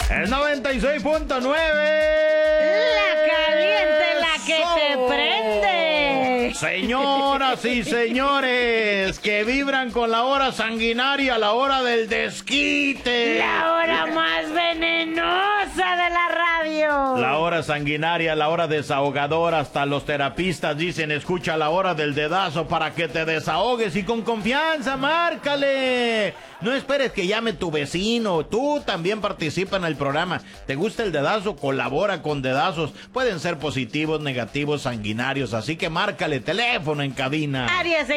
El 96.9. La caliente, la que te prende. Señoras y señores, que vibran con la hora sanguinaria, la hora del desquite. La hora más venenosa de la radio. La hora sanguinaria, la hora desahogadora. Hasta los terapistas dicen, escucha la hora del dedazo para que te desahogues y con confianza, márcale. No esperes que llame tu vecino. Tú también participa en el programa. ¿Te gusta el dedazo? Colabora con dedazos. Pueden ser positivos, negativos, sanguinarios. Así que márcale, teléfono en cabina. Área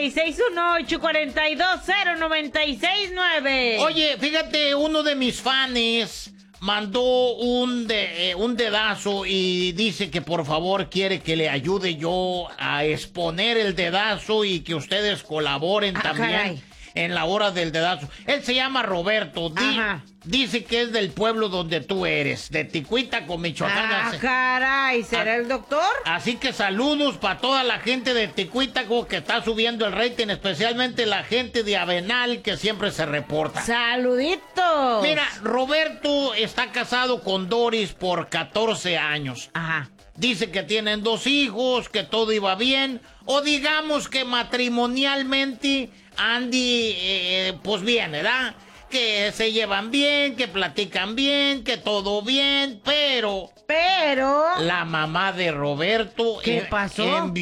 661-842-0969. Oye, fíjate, uno de mis fans mandó un dedazo y dice que por favor quiere que le ayude yo a exponer el dedazo y que ustedes colaboren también. Caray. En la hora del dedazo. Él se llama Roberto. Dice que es del pueblo donde tú eres, de Ticuítaco, Michoacán. Caray, ¿será el doctor? Así que saludos para toda la gente de Ticuítaco que está subiendo el rating, especialmente la gente de Avenal que siempre se reporta. ¡Saluditos! Mira, Roberto está casado con Doris por 14 años. Ajá. Dice que tienen 2 hijos, que todo iba bien, o digamos que matrimonialmente Andy, pues bien, ¿verdad? Que se llevan bien, que platican bien, que todo bien, pero Pero... la mamá de Roberto... ¿Qué pasó?